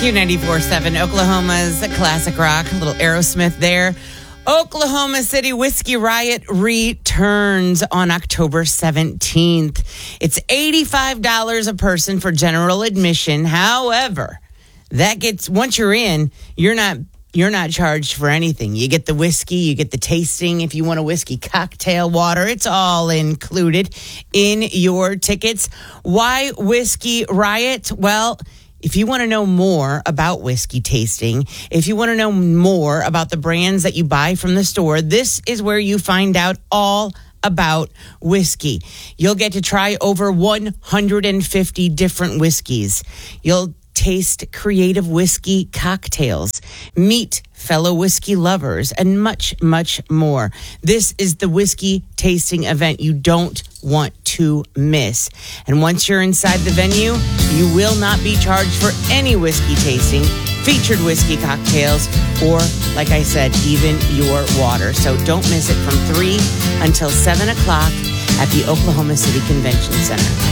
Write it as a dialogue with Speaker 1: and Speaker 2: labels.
Speaker 1: Q94.7, Oklahoma's classic rock. A little Aerosmith there. Oklahoma City Whiskey Riot returns on October 17th. It's $85 a person for general admission. However, once you're in, you're not charged for anything. You get the whiskey, you get the tasting. If you want a whiskey cocktail water, it's all included in your tickets. Why Whiskey Riot? Well, if you want to know more about whiskey tasting, if you want to know more about the brands that you buy from the store, this is where you find out all about whiskey. You'll get to try over 150 different whiskeys. You'll taste creative whiskey cocktails, meet fellow whiskey lovers, and much, much more. This is the whiskey tasting event you don't want to miss. And once you're inside the venue, you will not be charged for any whiskey tasting, featured whiskey cocktails, or, like I said, even your water. So don't miss it from 3 until 7 o'clock at the Oklahoma City Convention Center.